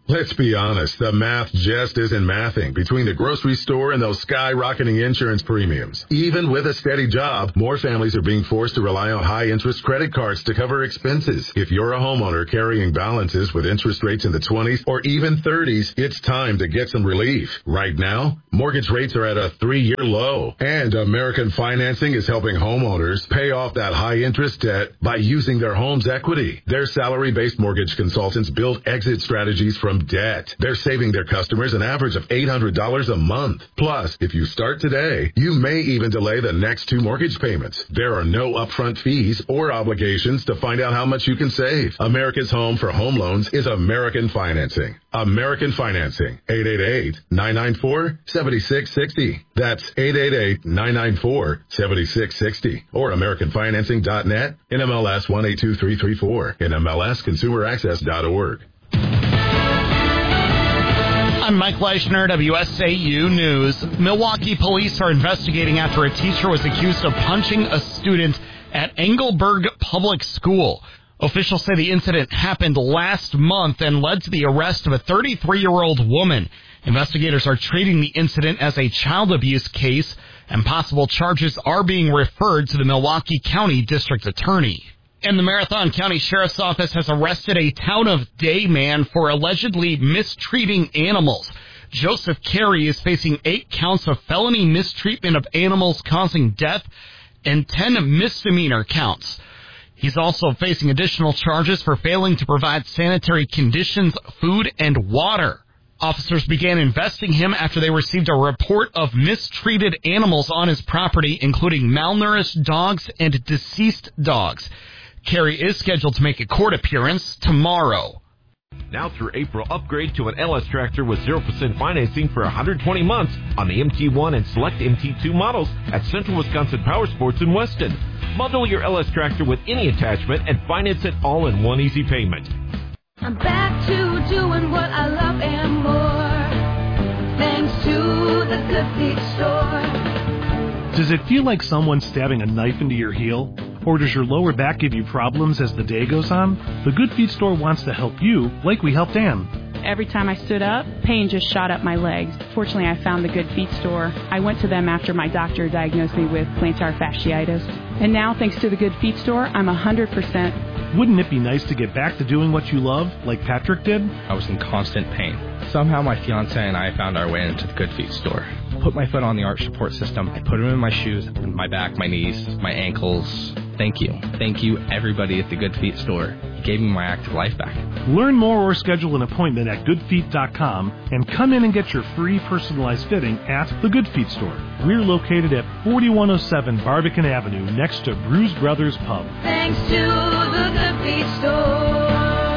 Let's be honest, the math just isn't mathing between the grocery store and those skyrocketing insurance premiums. Even with a steady job, more families are being forced to rely on high-interest credit cards to cover expenses. If you're a homeowner carrying balances with interest rates in the 20s or even 30s, it's time to get some relief. Right now, mortgage rates are at a 3-year low, and American Financing is helping homeowners pay off that high-interest debt by using their home's equity. Their salary-based mortgage consultants build exit strategies from debt. They're saving their customers an average of $800 a month. Plus, if you start today, you may even delay the next 2 mortgage payments. There are no upfront fees or obligations to find out how much you can save. America's home for home loans is American Financing. American Financing. 888-994-7660. That's 888-994-7660. Or AmericanFinancing.net. NMLS 182334. NMLSConsumerAccess.org. I'm Mike Leischner, WSAU News. Milwaukee police are investigating after a teacher was accused of punching a student at Engelberg Public School. Officials say the incident happened last month and led to the arrest of a 33-year-old woman. Investigators are treating the incident as a child abuse case, and possible charges are being referred to the Milwaukee County District Attorney. And the Marathon County Sheriff's Office has arrested a Town of Day man for allegedly mistreating animals. Joseph Carey is facing 8 counts of felony mistreatment of animals causing death and 10 misdemeanor counts. He's also facing additional charges for failing to provide sanitary conditions, food, and water. Officers began investigating him after they received a report of mistreated animals on his property, including malnourished dogs and deceased dogs. Carey is scheduled to make a court appearance tomorrow. Now through April, upgrade to an LS tractor with 0% financing for 120 months on the MT1 and select MT2 models at Central Wisconsin Power Sports in Weston. Bundle your LS tractor with any attachment and finance it all in one easy payment. I'm back to doing what I love and more, thanks to the Good Feet store. Does it feel like someone's stabbing a knife into your heel? Or does your lower back give you problems as the day goes on? The Good Feet store wants to help you like we helped Ann. Every time I stood up, pain just shot up my legs. Fortunately, I found the Good Feet store. I went to them after my doctor diagnosed me with plantar fasciitis. And now, thanks to the Good Feet store, I'm 100%. Wouldn't it be nice to get back to doing what you love, like Patrick did? I was in constant pain. Somehow my fiance and I found our way into the Good Feet store. Put my foot on the arch support system. I put them in my shoes, my back, my knees, my ankles. Thank you. Thank you, everybody at the Good Feet store. You gave me my active life back. Learn more or schedule an appointment at goodfeet.com and come in and get your free personalized fitting at the Good Feet store. We're located at 4107 Barbican Avenue next to Bruise Brothers Pub. Thanks to the Good Feet store.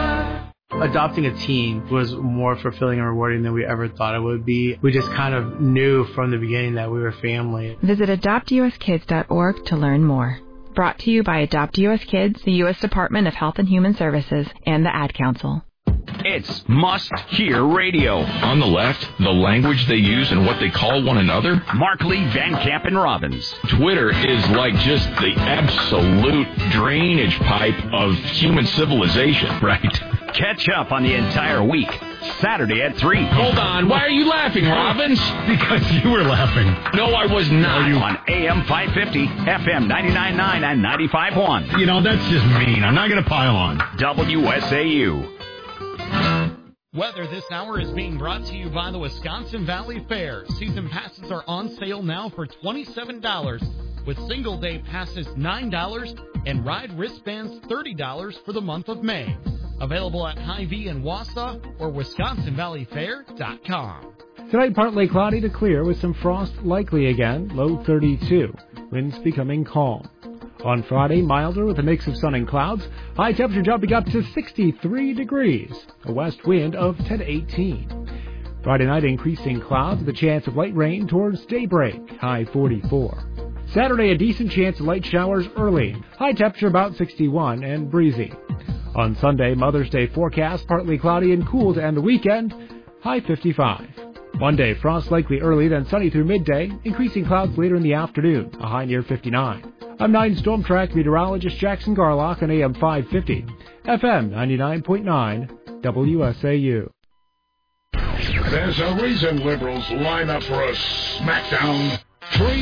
Adopting a teen was more fulfilling and rewarding than we ever thought it would be. We just kind of knew from the beginning that we were family. Visit adoptuskids.org to learn more. Brought to you by Adopt U.S. Kids, the U.S. Department of Health and Human Services, and the Ad Council. It's must-hear radio. On the left, the language they use and what they call one another. Mark Lee, Van Camp, and Robbins. Twitter is like just the absolute drainage pipe of human civilization, right? Catch up on the entire week. Saturday at 3. Hold on. Why are you laughing, Robbins? Because you were laughing. No, I was not. On AM 550, FM 99.9, and 95.1. You know, that's just mean. I'm not going to pile on. WSAU. Weather this hour is being brought to you by the Wisconsin Valley Fair. Season passes are on sale now for $27, with single-day passes $9 and ride wristbands $30 for the month of May. Available at Hy-Vee in Wausau or WisconsinValleyFair.com. Tonight, partly cloudy to clear with some frost likely again, low 32. Winds becoming calm. On Friday, milder with a mix of sun and clouds. High temperature jumping up to 63 degrees. A west wind of 10 to 18. Friday night, increasing clouds with a chance of light rain towards daybreak. High 44. Saturday, a decent chance of light showers early. High temperature about 61 and breezy. On Sunday, Mother's Day forecast, partly cloudy and cool to end the weekend, high 55. Monday, frost likely early, then sunny through midday, increasing clouds later in the afternoon, a high near 59. I'm 9 Storm Track meteorologist Jackson Garlock on AM 550, FM 99.9, WSAU. There's a reason liberals line up for a smackdown.